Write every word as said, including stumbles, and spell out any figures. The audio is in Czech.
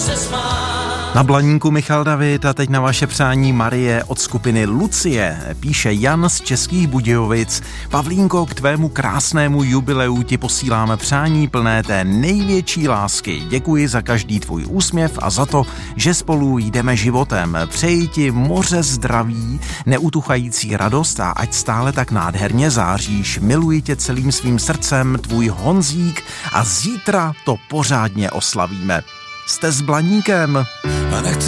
Na Blaníku Michal David a teď na vaše přání Marie od skupiny Lucie. Píše Jan z Českých Budějovic. Pavlínko, k tvému krásnému jubileu ti posíláme přání plné té největší lásky. Děkuji za každý tvůj úsměv a za to, že spolu jdeme životem. Přeji ti moře zdraví, neutuchající radost a ať stále tak nádherně záříš. Miluji tě celým svým srdcem, tvůj Honzík, a zítra to pořádně oslavíme. Jste s Blaníkem. A nechci